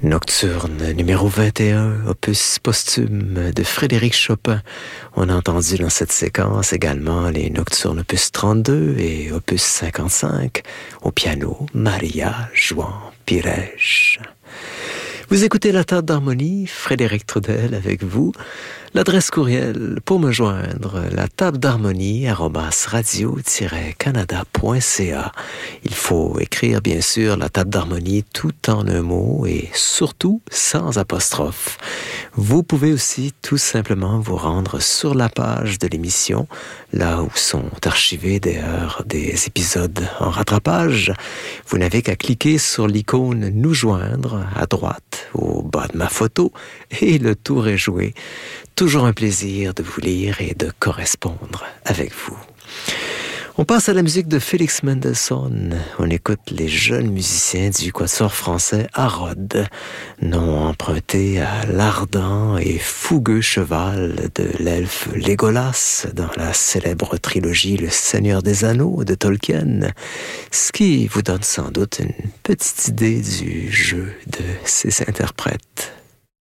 Nocturne numéro 21, opus posthume de Frédéric Chopin. On a entendu dans cette séquence également les nocturnes opus 32 et opus 55. Au piano, Maria jouant Pirège. Vous écoutez la table d'harmonie, Frédéric Trudel avec vous. L'adresse courriel pour me joindre, la table d'harmonie @radio-canada.ca. Il faut écrire bien sûr la table d'harmonie tout en un mot et surtout sans apostrophe. Vous pouvez aussi tout simplement vous rendre sur la page de l'émission, là où sont archivés d'ailleurs des épisodes en rattrapage. Vous n'avez qu'à cliquer sur l'icône « Nous joindre » à droite, au bas de ma photo, et le tour est joué. Toujours un plaisir de vous lire et de correspondre avec vous. On passe à la musique de Félix Mendelssohn. On écoute les jeunes musiciens du quatuor français Harrod, nom emprunté à l'ardent et fougueux cheval de l'elfe Légolas dans la célèbre trilogie Le Seigneur des Anneaux de Tolkien, ce qui vous donne sans doute une petite idée du jeu de ces interprètes.